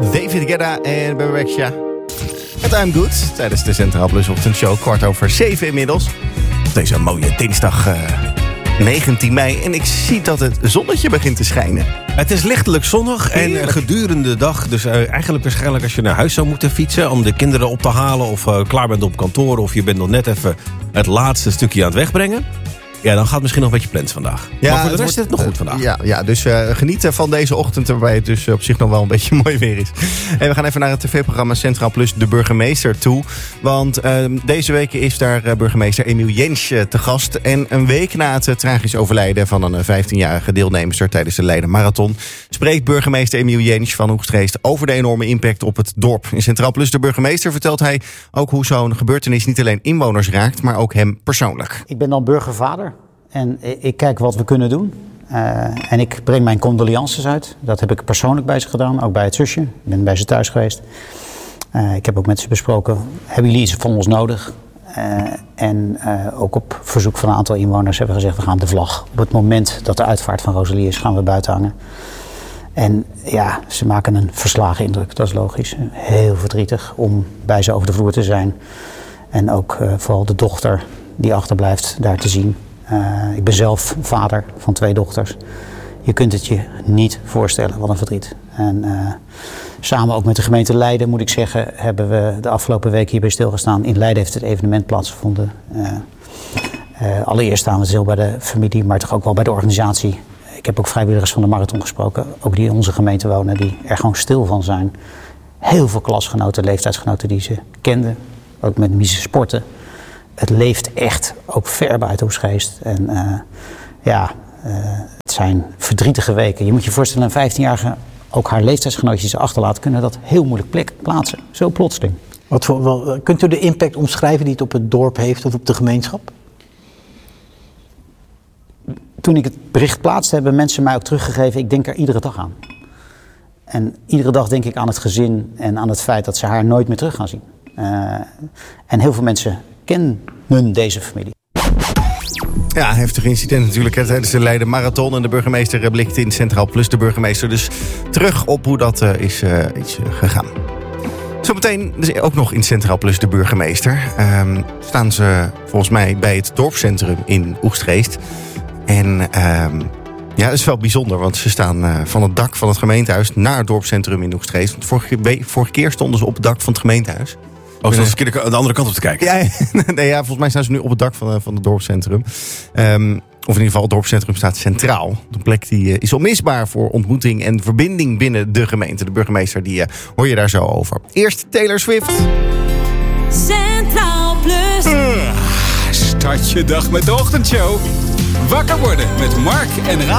David Guetta en Bebe Rexha. Het I'm Good tijdens de Centraal Plus ochtendshow. 6:15 inmiddels. Op deze mooie dinsdag 19 mei. En ik zie dat het zonnetje begint te schijnen. Het is lichtelijk zonnig en gedurende de dag. Dus eigenlijk waarschijnlijk als je naar huis zou moeten fietsen om de kinderen op te halen. Of klaar bent op kantoor. Of je bent nog net even het laatste stukje aan het wegbrengen. Ja, dan gaat het misschien nog een beetje plans vandaag. Ja, maar voor de rest is het nog goed vandaag. Ja, dus genieten van deze ochtend, waarbij het dus op zich nog wel een beetje mooi weer is. En we gaan even naar het tv-programma Centraal Plus de burgemeester toe. Want deze week is daar burgemeester Emiel Jentsch te gast. En een week na het tragisch overlijden van een 15-jarige deelnemster tijdens de Leiden Marathon spreekt burgemeester Emiel Jentsch van Oegstgeest over de enorme impact op het dorp. In Centraal Plus de burgemeester vertelt hij ook hoe zo'n gebeurtenis niet alleen inwoners raakt, maar ook hem persoonlijk. Ik ben dan burgervader. En ik kijk wat we kunnen doen. En ik breng mijn condolences uit. Dat heb ik persoonlijk bij ze gedaan, ook bij het zusje. Ik ben bij ze thuis geweest. Ik heb ook met ze besproken, hebben jullie iets van ons nodig? En ook op verzoek van een aantal inwoners hebben we gezegd, we gaan de vlag. Op het moment dat de uitvaart van Rosalie is, gaan we buiten hangen. En ja, ze maken een verslagen indruk, dat is logisch. Heel verdrietig om bij ze over de vloer te zijn. En ook vooral de dochter die achterblijft daar te zien. Ik ben zelf vader van 2 dochters. Je kunt het je niet voorstellen, wat een verdriet. En samen ook met de gemeente Leiden, moet ik zeggen, hebben we de afgelopen week hierbij stilgestaan. In Leiden heeft het evenement plaatsgevonden. Allereerst staan we stil bij de familie, maar toch ook wel bij de organisatie. Ik heb ook vrijwilligers van de marathon gesproken, ook die in onze gemeente wonen, die er gewoon stil van zijn. Heel veel klasgenoten, leeftijdsgenoten die ze kenden, ook met wie ze sporten. Het leeft echt, ook ver buiten Oegstgeest. En het zijn verdrietige weken. Je moet je voorstellen, een 15-jarige, ook haar leeftijdsgenootjes achterlaten, kunnen dat heel moeilijk plaatsen. Zo plotseling. Kunt u de impact omschrijven die het op het dorp heeft of op de gemeenschap? Toen ik het bericht plaatste, hebben mensen mij ook teruggegeven, ik denk er iedere dag aan. En iedere dag denk ik aan het gezin en aan het feit dat ze haar nooit meer terug gaan zien. En heel veel mensen kennen deze familie. Ja, heftig incident natuurlijk tijdens de Leiden Marathon. En de burgemeester blikt in Centraal Plus de burgemeester dus terug op hoe dat is gegaan. Zometeen dus ook nog in Centraal Plus de burgemeester. Staan ze volgens mij bij het dorpscentrum in Oegstgeest. En ja, dat is wel bijzonder, want ze staan van het dak van het gemeentehuis naar het dorpscentrum in Oegstgeest. Want vorige keer stonden ze op het dak van het gemeentehuis. Of zoals een keer de andere kant op te kijken. Ja, volgens mij staan ze nu op het dak van het dorpscentrum. Of in ieder geval, het dorpscentrum staat centraal. De plek die is onmisbaar voor ontmoeting en verbinding binnen de gemeente. De burgemeester, die hoor je daar zo over. Eerst Taylor Swift. Centraal Plus. Start je dag met de ochtendshow. Wakker worden met Mark en Raad.